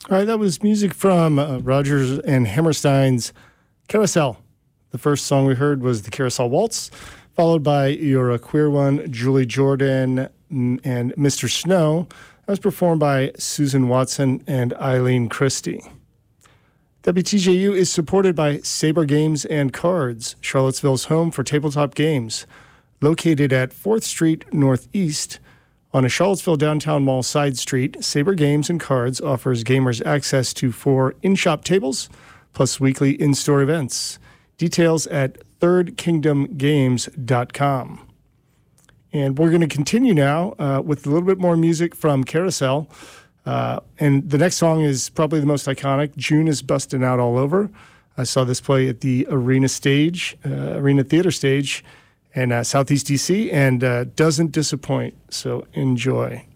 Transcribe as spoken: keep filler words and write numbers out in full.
All right, that was music from uh, Rodgers and Hammerstein's Carousel. The first song we heard was the Carousel Waltz, followed by You're a Queer One, Julie Jordan, and Mister Snow. That was performed by Susan Watson and Eileen Christie. W T J U is supported by Sabre Games and Cards, Charlottesville's home for tabletop games. Located at fourth Street Northeast, on a Charlottesville downtown mall side street, Sabre Games and Cards offers gamers access to four in-shop tables, plus weekly in-store events. Details at third kingdom games dot com. And we're going to continue now uh, with a little bit more music from Carousel. Uh, and the next song is probably the most iconic. June is Busting Out All Over. I saw this play at the Arena stage, uh, Arena Theater stage in uh, Southeast D C, and uh, doesn't disappoint. So enjoy.